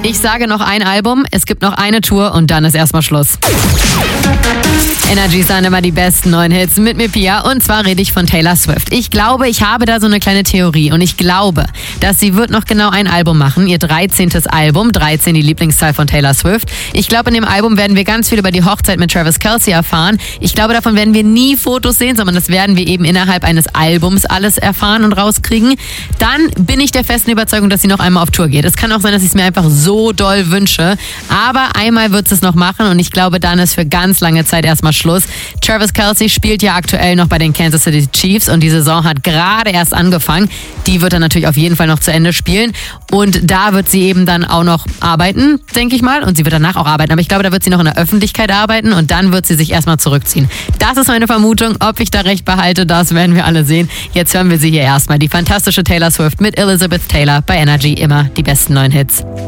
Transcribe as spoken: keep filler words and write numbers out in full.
Ich sage noch ein Album, es gibt noch eine Tour und dann ist erstmal Schluss. Energy sind immer die besten neuen Hits mit mir, Pia. Und zwar rede ich von Taylor Swift. Ich glaube, ich habe da so eine kleine Theorie. Und ich glaube, dass sie wird noch genau ein Album machen. Ihr dreizehntes Album. dreizehn, die Lieblingszahl von Taylor Swift. Ich glaube, in dem Album werden wir ganz viel über die Hochzeit mit Travis Kelce erfahren. Ich glaube, davon werden wir nie Fotos sehen, sondern das werden wir eben innerhalb eines Albums alles erfahren und rauskriegen. Dann bin ich der festen Überzeugung, dass sie noch einmal auf Tour geht. Es kann auch sein, dass ich es mir einfach so doll wünsche. Aber einmal wird sie es noch machen und ich glaube, dann ist für ganz lange Zeit erstmal Schluss. Travis Kelce spielt ja aktuell noch bei den Kansas City Chiefs und die Saison hat gerade erst angefangen. Die wird er natürlich auf jeden Fall noch zu Ende spielen und da wird sie eben dann auch noch arbeiten, denke ich mal, und sie wird danach auch arbeiten. Aber ich glaube, da wird sie noch in der Öffentlichkeit arbeiten und dann wird sie sich erstmal zurückziehen. Das ist meine Vermutung. Ob ich da recht behalte, das werden wir alle sehen. Jetzt hören wir sie hier erstmal. Die fantastische Taylor Swift mit Elizabeth Taylor bei Energy. Immer die besten neuen Hits.